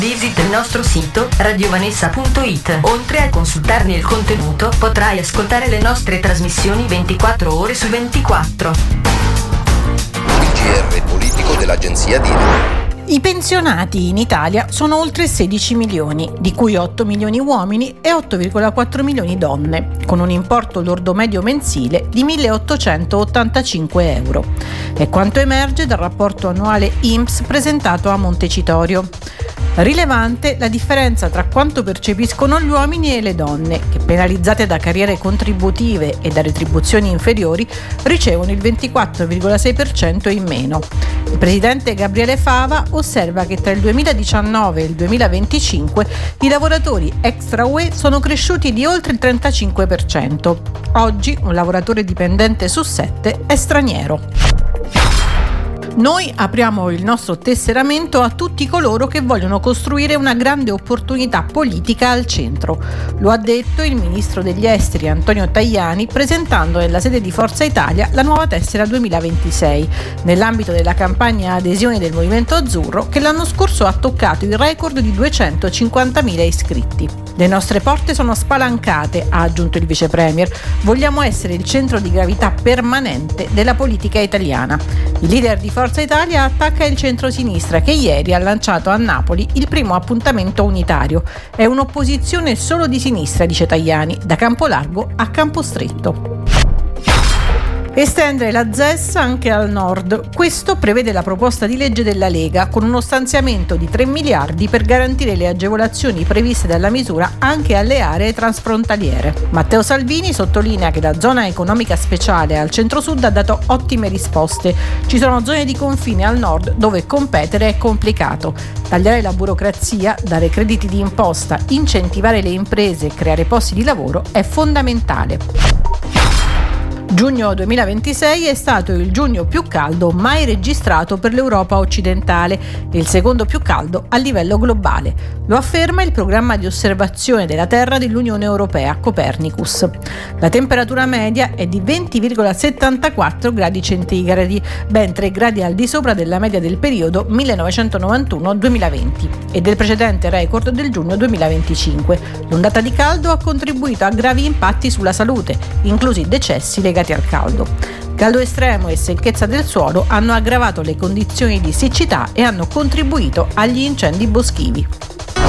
Visita il nostro sito radiovanessa.it. Oltre a consultarne il contenuto, potrai ascoltare le nostre trasmissioni 24 ore su 24. Il GR politico dell'agenzia DIRI. I pensionati in Italia sono oltre 16 milioni, di cui 8 milioni uomini e 8,4 milioni donne, con un importo lordo medio mensile di 1.885 euro. È quanto emerge dal rapporto annuale INPS presentato a Montecitorio. Rilevante la differenza tra quanto percepiscono gli uomini e le donne, che penalizzate da carriere contributive e da retribuzioni inferiori ricevono il 24,6% in meno. Il presidente Gabriele Fava osserva che tra il 2019 e il 2025 i lavoratori extra UE sono cresciuti di oltre il 35%. Oggi un lavoratore dipendente su 7 è straniero. Noi apriamo il nostro tesseramento a tutti coloro che vogliono costruire una grande opportunità politica al centro. Lo ha detto il ministro degli esteri Antonio Tajani presentando nella sede di Forza Italia la nuova tessera 2026, nell'ambito della campagna adesione del Movimento Azzurro che l'anno scorso ha toccato il record di 250.000 iscritti. Le nostre porte sono spalancate, ha aggiunto il vice premier. Vogliamo essere il centro di gravità permanente della politica italiana. Il leader di Forza Italia attacca il centro-sinistra che ieri ha lanciato a Napoli il primo appuntamento unitario. È un'opposizione solo di sinistra, dice Tajani, da Campolargo a Campostretto. Estendere la ZES anche al nord. Questo prevede la proposta di legge della Lega con uno stanziamento di 3 miliardi per garantire le agevolazioni previste dalla misura anche alle aree transfrontaliere. Matteo Salvini sottolinea che la zona economica speciale al centro-sud ha dato ottime risposte. Ci sono zone di confine al nord dove competere è complicato. Tagliare la burocrazia, dare crediti di imposta, incentivare le imprese e creare posti di lavoro è fondamentale. Giugno 2026 è stato il giugno più caldo mai registrato per l'Europa occidentale e il secondo più caldo a livello globale. Lo afferma il programma di osservazione della Terra dell'Unione Europea, Copernicus. La temperatura media è di 20,74 gradi centigradi, ben 3 gradi al di sopra della media del periodo 1991-2020 e del precedente record del giugno 2025. L'ondata di caldo ha contribuito a gravi impatti sulla salute, inclusi decessi legati al caldo. Caldo estremo e secchezza del suolo hanno aggravato le condizioni di siccità e hanno contribuito agli incendi boschivi.